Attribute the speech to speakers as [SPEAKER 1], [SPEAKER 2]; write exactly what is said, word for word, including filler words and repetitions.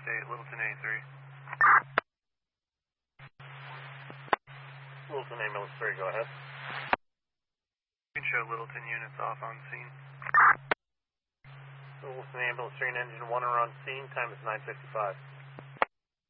[SPEAKER 1] eight, Littleton A three.
[SPEAKER 2] Littleton Ambulance three, go ahead.
[SPEAKER 1] You can show Littleton units off on scene.
[SPEAKER 2] Littleton Ambulance three and Engine one are on scene, time is nine fifty-five.